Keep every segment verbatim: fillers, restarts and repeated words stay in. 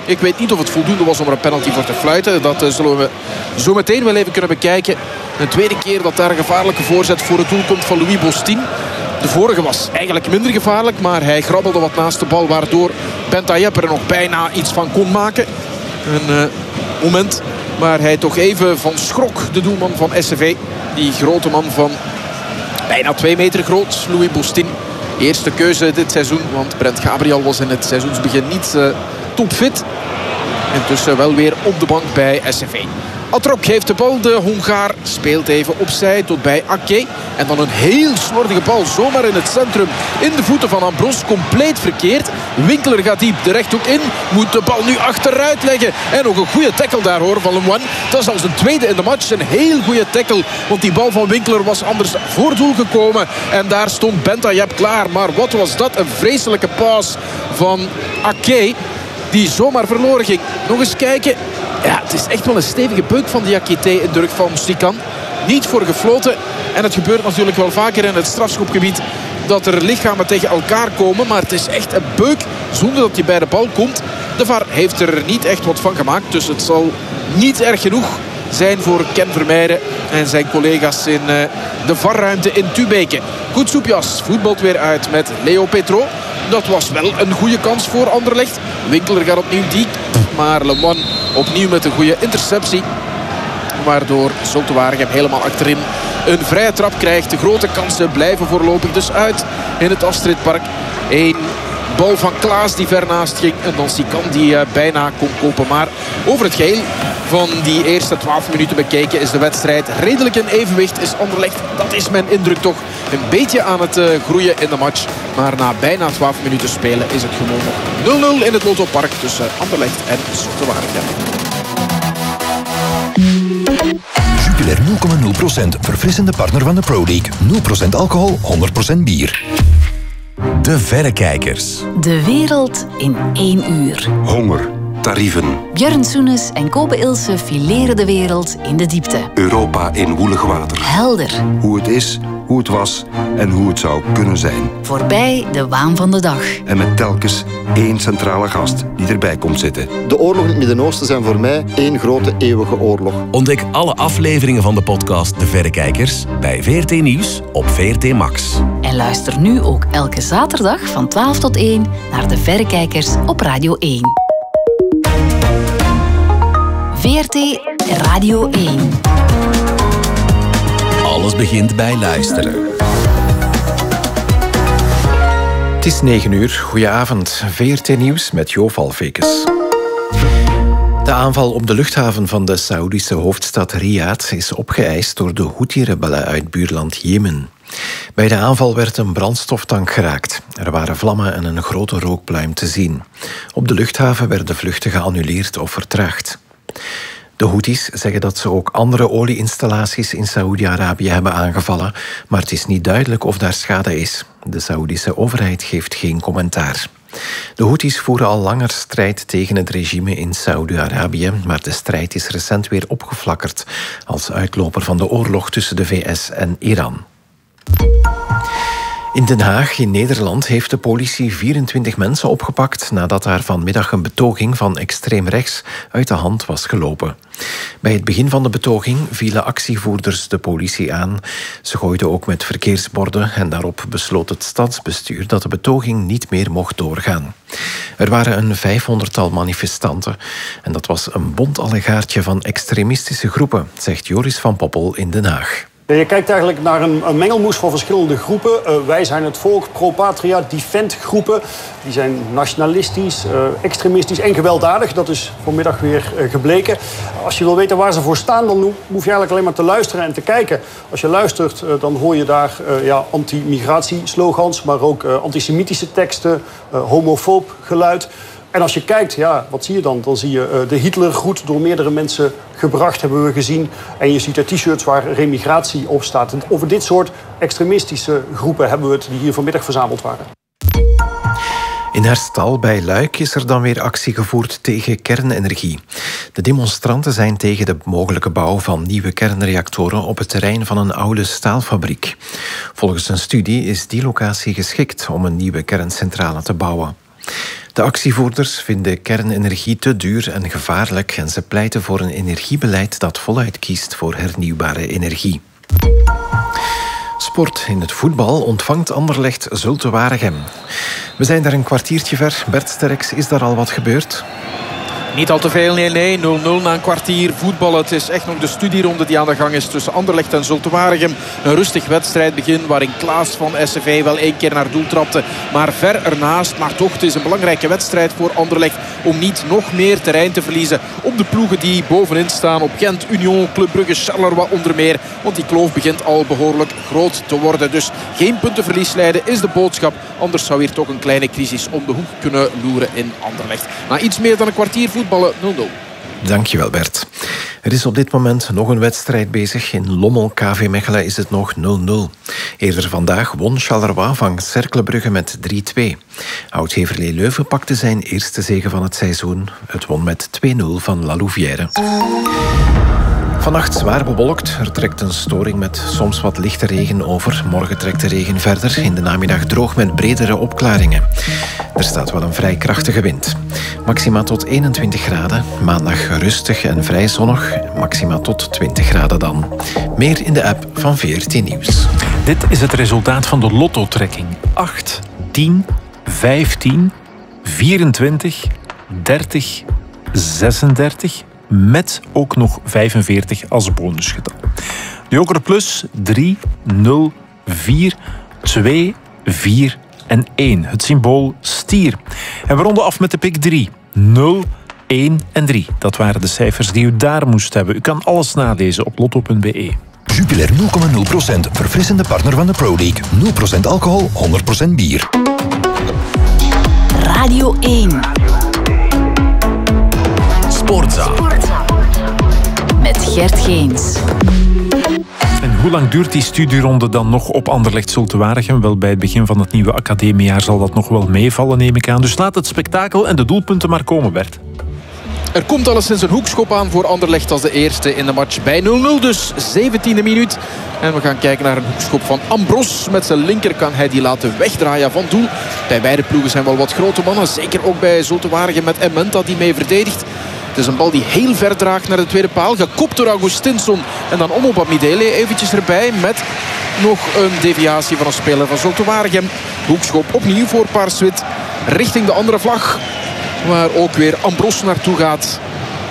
Ik weet niet of het voldoende was om er een penalty voor te fluiten. Dat uh, zullen we zo meteen wel even kunnen bekijken. Een tweede keer dat daar een gevaarlijke voorzet voor het doel komt van Louis Bostin. De vorige was eigenlijk minder gevaarlijk, maar hij grabbelde wat naast de bal, waardoor Bentayeb er nog bijna iets van kon maken. Een uh, moment waar hij toch even van schrok, de doelman van S C V. Die grote man van bijna twee meter groot, Louis Bostin. Eerste keuze dit seizoen, want Brent Gabriel was in het seizoensbegin niet uh, topfit. Intussen wel weer op de bank bij S C V. Atrok heeft de bal, de Hongaar speelt even opzij tot bij Ake. En dan een heel slordige bal zomaar in het centrum. In de voeten van Ambros, compleet verkeerd. Winkler gaat diep de rechthoek in. Moet de bal nu achteruit leggen. En nog een goede tackle daar hoor van Lemoine. Dat is al zijn tweede in de match. Een heel goede tackle. Want die bal van Winkler was anders voor doel gekomen. En daar stond Bentayeb klaar. Maar wat was dat? Een vreselijke paas van Ake. Die zomaar verloren ging. Nog eens kijken. Ja, het is echt wel een stevige beuk van Diakité in de rug van Stikan. Niet voor gefloten. En het gebeurt natuurlijk wel vaker in het strafschopgebied dat er lichamen tegen elkaar komen. Maar het is echt een beuk zonder dat hij bij de bal komt. De V A R heeft er niet echt wat van gemaakt. Dus het zal niet erg genoeg zijn voor Ken Vermeijden en zijn collega's in uh, de V A R-ruimte in Tubeke. Goed Soepjas voetbalt weer uit met Leo Petro. Dat was wel een goede kans voor Anderlecht. Winkler gaat opnieuw diep. Maar Lemoine opnieuw met een goede interceptie. Waardoor Zulte Waregem helemaal achterin een vrije trap krijgt. De grote kansen blijven voorlopig dus uit in het Astridpark. Eén bal van Klaas die ver naast ging. En dan Sikan die uh, bijna kon kopen. Maar over het geheel van die eerste twaalf minuten bekeken is de wedstrijd redelijk in evenwicht. Is Anderlecht, dat is mijn indruk toch, een beetje aan het uh, groeien in de match. Maar na bijna twaalf minuten spelen is het gewoon nog nul nul in het Lottopark tussen Anderlecht en Zulte Waregem. Jupiler nul komma nul procent, verfrissende partner van de Pro League. nul procent alcohol, honderd procent bier. De Verrekijkers. De wereld in één uur. Honger, tarieven. Björn Soenes en Kobe Ilse fileren de wereld in de diepte. Europa in woelig water. Helder. Hoe het is, hoe het was en hoe het zou kunnen zijn. Voorbij de waan van de dag. En met telkens één centrale gast die erbij komt zitten. De oorlog in het Midden-Oosten zijn voor mij één grote eeuwige oorlog. Ontdek alle afleveringen van de podcast De Verrekijkers bij V R T Nieuws op V R T Max. En luister nu ook elke zaterdag van twaalf tot één naar De Verrekijkers op Radio één. V R T Radio één. Alles begint bij luisteren. Het is negen uur. Goedenavond. V R T Nieuws met Jo Valvekes. De aanval op de luchthaven van de Saoedische hoofdstad Riyadh is opgeëist door de Houthi-rebellen uit buurland Jemen. Bij de aanval werd een brandstoftank geraakt. Er waren vlammen en een grote rookpluim te zien. Op de luchthaven werden vluchten geannuleerd of vertraagd. De Houthis zeggen dat ze ook andere olieinstallaties in Saoedi-Arabië hebben aangevallen, maar het is niet duidelijk of daar schade is. De Saoedische overheid geeft geen commentaar. De Houthis voeren al langer strijd tegen het regime in Saoedi-Arabië, maar de strijd is recent weer opgeflakkerd als uitloper van de oorlog tussen de V S en Iran. In Den Haag, in Nederland, heeft de politie vierentwintig mensen opgepakt nadat daar vanmiddag een betoging van extreem rechts uit de hand was gelopen. Bij het begin van de betoging vielen actievoerders de politie aan. Ze gooiden ook met verkeersborden en daarop besloot het stadsbestuur dat de betoging niet meer mocht doorgaan. Er waren een vijfhonderdtal manifestanten en dat was een bont allegaartje van extremistische groepen, zegt Joris van Poppel in Den Haag. Je kijkt eigenlijk naar een, een mengelmoes van verschillende groepen. Uh, wij zijn het volk, pro-patria, defend groepen. Die zijn nationalistisch, uh, extremistisch en gewelddadig. Dat is vanmiddag weer uh, gebleken. Als je wil weten waar ze voor staan, dan hoef je eigenlijk alleen maar te luisteren en te kijken. Als je luistert, uh, dan hoor je daar uh, ja, anti-migratieslogans, maar ook uh, antisemitische teksten, uh, homofoob geluid. En als je kijkt, ja, wat zie je dan? Dan zie je uh, de Hitlergroet door meerdere mensen gebracht, hebben we gezien. En je ziet de t-shirts waar remigratie op staat. En over dit soort extremistische groepen hebben we het die hier vanmiddag verzameld waren. In Herstal bij Luik is er dan weer actie gevoerd tegen kernenergie. De demonstranten zijn tegen de mogelijke bouw van nieuwe kernreactoren op het terrein van een oude staalfabriek. Volgens een studie is die locatie geschikt om een nieuwe kerncentrale te bouwen. De actievoerders vinden kernenergie te duur en gevaarlijk en ze pleiten voor een energiebeleid dat voluit kiest voor hernieuwbare energie. Sport. In het voetbal ontvangt Anderlecht Zulte Waregem. We zijn daar een kwartiertje ver. Bert Sterks, is daar al wat gebeurd? Niet al te veel, nee, nee. nul nul na een kwartier voetballen. Het is echt nog de studieronde die aan de gang is tussen Anderlecht en Zulte Waregem. Een rustig wedstrijdbegin waarin Klaas van S C V wel één keer naar doel trapte. Maar ver ernaast. Maar toch, het is een belangrijke wedstrijd voor Anderlecht om niet nog meer terrein te verliezen op de ploegen die bovenin staan. Op Gent, Union, Club Brugge, Charleroi onder meer. Want die kloof begint al behoorlijk groot te worden. Dus geen puntenverlies leiden is de boodschap. Anders zou hier toch een kleine crisis om de hoek kunnen loeren in Anderlecht. Na iets meer dan een kwartier voetballen nul nul. Dankjewel Bert. Er is op dit moment nog een wedstrijd bezig. In Lommel K V Mechelen is het nog nul nul. Eerder vandaag won Charleroi van Cercle Brugge met drie twee. Oud-Heverlee Leuven pakte zijn eerste zege van het seizoen. Het won met twee nul van La Louvière. Vannacht zwaar bewolkt. Er trekt een storing met soms wat lichte regen over. Morgen trekt de regen verder. In de namiddag droog met bredere opklaringen. Er staat wel een vrij krachtige wind. Maxima tot eenentwintig graden. Maandag rustig en vrij zonnig. Maxima tot twintig graden dan. Meer in de app van V R T Nieuws. Dit is het resultaat van de lotto-trekking. acht, tien, vijftien, vierentwintig, dertig, zesendertig... met ook nog vijfenveertig als bonusgetal. De Joker Plus drie, nul, vier, twee, vier en één. Het symbool stier. En we ronden af met de pik drie. nul, één en drie. Dat waren de cijfers die u daar moest hebben. U kan alles nalezen op lotto punt b e. Jupiler nul komma nul procent. Verfrissende partner van de Pro League. nul procent alcohol, honderd procent bier. Radio één. Sportza. Met Gert Geens. En hoe lang duurt die studieronde dan nog op Anderlecht Zulte Waregem? Wel, bij het begin van het nieuwe academiejaar zal dat nog wel meevallen, neem ik aan. Dus laat het spektakel en de doelpunten maar komen, Bert. Er komt alleszins een hoekschop aan voor Anderlecht als de eerste in de match bij nul nul. Dus zeventiende minuut. En we gaan kijken naar een hoekschop van Ambros. Met zijn linker kan hij die laten wegdraaien van doel. Bij beide ploegen zijn wel wat grote mannen. Zeker ook bij Zulte Waregem met Ementa die mee verdedigt. Het is een bal die heel ver draagt naar de tweede paal. Gekopt door Augustinsson. En dan Omo Bamidele eventjes erbij met nog een deviatie van een speler van Zulte Waregem. Hoekschop opnieuw voor Paarswit. Richting de andere vlag. Waar ook weer Ambros naartoe gaat.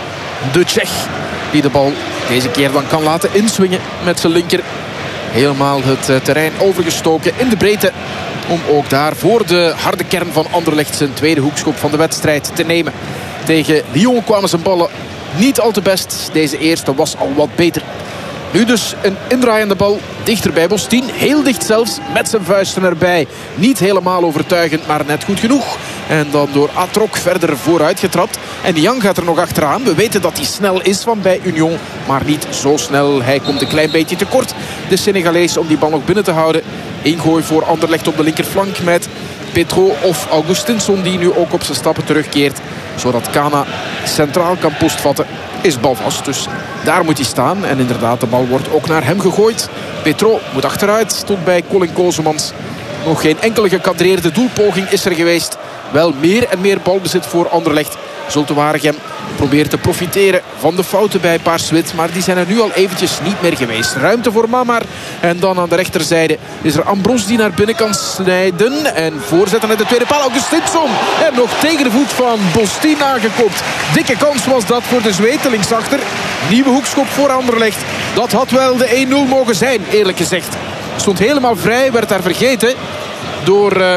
De Tsjech die de bal deze keer dan kan laten inswingen met zijn linker. Helemaal het terrein overgestoken in de breedte. Om ook daar voor de harde kern van Anderlecht zijn tweede hoekschop van de wedstrijd te nemen. Tegen Lyon kwamen zijn ballen niet al te best. Deze eerste was al wat beter. Nu dus een indraaiende bal dichter bij Bostin. Heel dicht zelfs, met zijn vuisten erbij. Niet helemaal overtuigend, maar net goed genoeg. En dan door Atrok verder vooruit getrapt. En Niang gaat er nog achteraan. We weten dat hij snel is van bij Union, maar niet zo snel. Hij komt een klein beetje tekort, de Senegalees, om die bal nog binnen te houden. Ingooi voor Anderlecht op de linkerflank met Petro of Augustinsson, die nu ook op zijn stappen terugkeert. Zodat Kana centraal kan postvatten. Is balvast, dus daar moet hij staan. En inderdaad, de bal wordt ook naar hem gegooid. Petro moet achteruit tot bij Colin Kozemans. Nog geen enkele gekadreerde doelpoging is er geweest. Wel meer en meer balbezit voor Anderlecht. Zulte Waregem probeert te profiteren van de fouten bij Paarswit. Maar die zijn er nu al eventjes niet meer geweest. Ruimte voor Mamar. En dan aan de rechterzijde is er Ambros die naar binnen kan snijden. En voorzetten naar de tweede paal. Augustinsson. En nog tegen de voet van Bostin aangekopt. Dikke kans was dat voor de Zweed linksachter. Nieuwe hoekschop voor Anderlecht. Dat had wel de één nul mogen zijn, eerlijk gezegd. Stond helemaal vrij, werd daar vergeten door uh,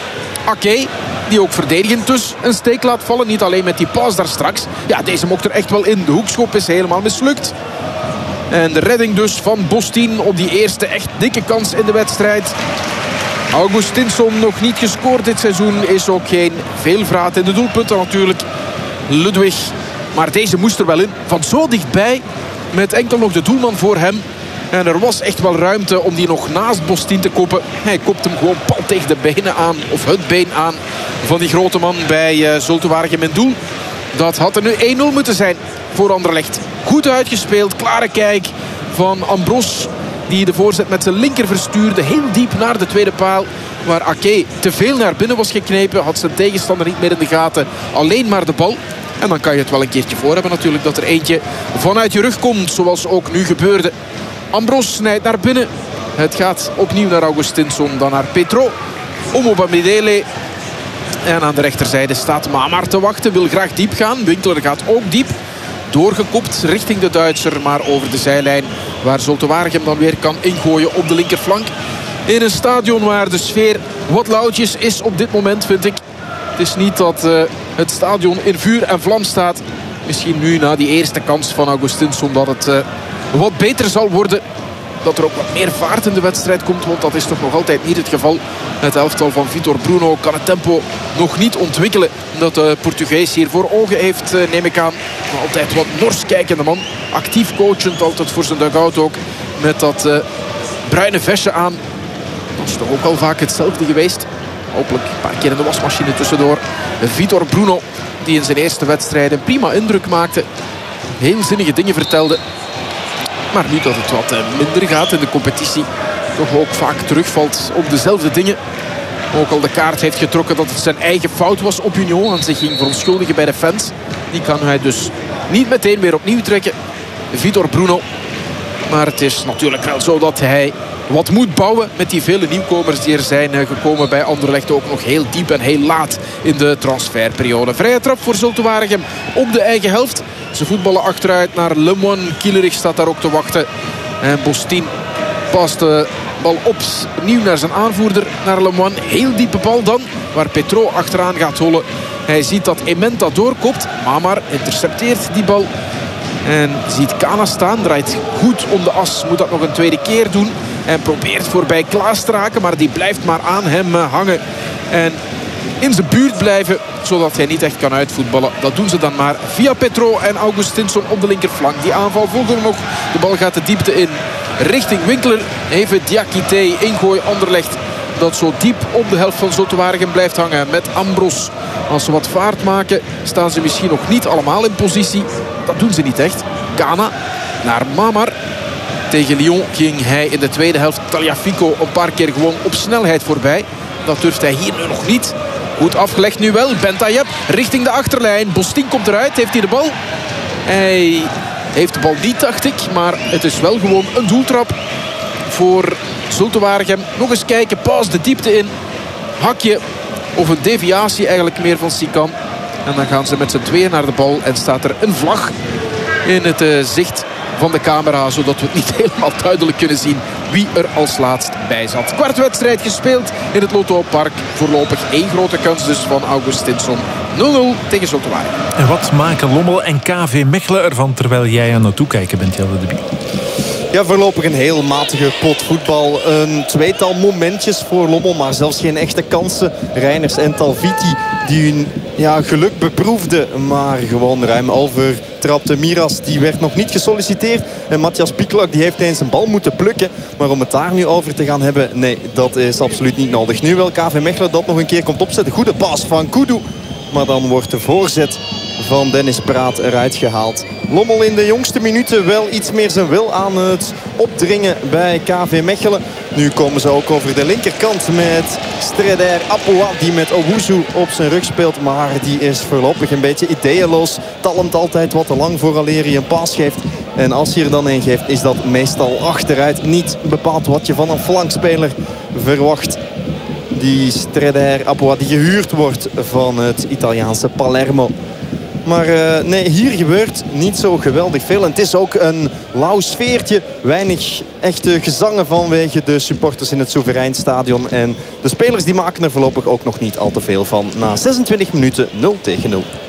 Ake. Die ook verdedigend dus een steek laat vallen. Niet alleen met die paas daar straks. Ja, deze mocht er echt wel in. De hoekschop is helemaal mislukt. En de redding dus van Bostin op die eerste echt dikke kans in de wedstrijd. Augustinsson nog niet gescoord dit seizoen. Is ook geen veelvraat in de doelpunten natuurlijk. Ludwig. Maar deze moest er wel in. Van zo dichtbij. Met enkel nog de doelman voor hem. En er was echt wel ruimte om die nog naast Bostin te koppen. Hij kopt hem gewoon pal tegen de benen aan. Of het been aan van die grote man bij uh, Zulte Waregem in doel. Dat had er nu één nul moeten zijn voor Anderlecht. Goed uitgespeeld. Klare kijk van Ambros. Die de voorzet met zijn linker verstuurde. Heel diep naar de tweede paal. waar Ake te veel naar binnen was geknepen. Had zijn tegenstander niet meer in de gaten. Alleen maar de bal. En dan kan je het wel een keertje voor hebben natuurlijk. Dat er eentje vanuit je rug komt. Zoals ook nu gebeurde. Ambros snijdt naar binnen. Het gaat opnieuw naar Augustinsson. Dan naar Petro. Omo Bamidele. En aan de rechterzijde staat Mamar te wachten. Wil graag diep gaan. Winkler gaat ook diep. Doorgekopt richting de Duitser. Maar over de zijlijn. Waar Zulte Waregem dan weer kan ingooien op de linkerflank. In een stadion waar de sfeer wat lauwtjes is op dit moment, vind ik. Het is niet dat uh, het stadion in vuur en vlam staat. Misschien nu na die eerste kans van Augustinsson dat het uh, wat beter zal worden. Dat er ook wat meer vaart in de wedstrijd komt. Want dat is toch nog altijd niet het geval. Het elftal van Vitor Bruno kan het tempo nog niet ontwikkelen. Dat de Portugees hier voor ogen heeft, uh, neem ik aan. Maar altijd wat nors kijkende man. Actief coachend, altijd voor zijn dugout ook. Met dat uh, bruine vestje aan. Dat is toch ook al vaak hetzelfde geweest. Hopelijk een paar keer in de wasmachine tussendoor. Vitor Bruno, die in zijn eerste wedstrijd een prima indruk maakte. Heel zinnige dingen vertelde. Maar nu dat het wat minder gaat in de competitie, toch ook vaak terugvalt op dezelfde dingen. Ook al de kaart heeft getrokken dat het zijn eigen fout was op Union en zich ging verontschuldigen bij de fans. Die kan hij dus niet meteen weer opnieuw trekken. Vitor Bruno. Maar het is natuurlijk wel zo dat hij wat moet bouwen met die vele nieuwkomers die er zijn gekomen bij Anderlecht. Ook nog heel diep en heel laat in de transferperiode. Vrije trap voor Zulte Waregem op de eigen helft. Ze voetballen achteruit naar Lemoine. Kielerich staat daar ook te wachten. En Bostin past de bal opnieuw naar zijn aanvoerder, naar Lemoine. Heel diepe bal dan, waar Petro achteraan gaat hollen. Hij ziet dat Ementa doorkopt. Mamar intercepteert die bal. En ziet Kana staan, draait goed om de as. Moet dat nog een tweede keer doen. En probeert voorbij Klaas te raken, maar die blijft maar aan hem hangen. En in zijn buurt blijven, zodat hij niet echt kan uitvoetballen. Dat doen ze dan maar via Petro en Augustinsson op de linkerflank. Die aanval volgt er nog. De bal gaat de diepte in richting Winkler. Even Diakité, ingooi Anderlecht. Dat zo diep op de helft van Zulte Waregem blijft hangen met Ambros. Als ze wat vaart maken, staan ze misschien nog niet allemaal in positie. Dat doen ze niet echt. Kana naar Mamar. Tegen Lyon ging hij in de tweede helft Tagliafico een paar keer gewoon op snelheid voorbij. Dat durft hij hier nu nog niet. Goed afgelegd nu wel. Bentayeb richting de achterlijn. Bostin komt eruit. Heeft hij de bal? Hij heeft de bal niet, dacht ik. Maar het is wel gewoon een doeltrap voor Zulte Waregem. Nog eens kijken. Paas de diepte in. Hakje of een deviatie eigenlijk meer van Sikan. En dan gaan ze met z'n tweeën naar de bal. En staat er een vlag in het uh, zicht van de camera. Zodat we het niet helemaal duidelijk kunnen zien wie er als laatst bij zat. Kwartwedstrijd gespeeld in het Lotto Park. Voorlopig één grote kans dus van Augustinsson. nul nul tegen Zulte Waregem. En wat maken Lommel en K V Mechelen ervan terwijl jij aan het toekijken bent, Jelle de Bie? Ja, voorlopig een heel matige pot voetbal. Een tweetal momentjes voor Lommel, maar zelfs geen echte kansen. Reiners en Talviti die hun ja, geluk beproefden, maar gewoon ruim over trapte. Miras die werd nog niet gesolliciteerd. En Matthias Piklak die heeft eens een bal moeten plukken. Maar om het daar nu over te gaan hebben, nee, dat is absoluut niet nodig. Nu wel K V Mechelen dat nog een keer komt opzetten. Goede pas van Kudu. Maar dan wordt de voorzet van Dennis Praat eruit gehaald. Lommel in de jongste minuten wel iets meer zijn wil aan het opdringen bij K V Mechelen. Nu komen ze ook over de linkerkant met Streder Apoa die met Owusu op zijn rug speelt. Maar die is voorlopig een beetje ideeënloos. Talmt altijd wat te lang vooraleer hij een paas geeft. En als hij er dan een geeft is dat meestal achteruit. Niet bepaald wat je van een flankspeler verwacht. Die Streder Apoa die gehuurd wordt van het Italiaanse Palermo. Maar uh, nee, hier gebeurt niet zo geweldig veel. En het is ook een lauw sfeertje. Weinig echte gezangen vanwege de supporters in het Soevereinstadion. En de spelers die maken er voorlopig ook nog niet al te veel van. Na zesentwintig minuten nul tegen nul.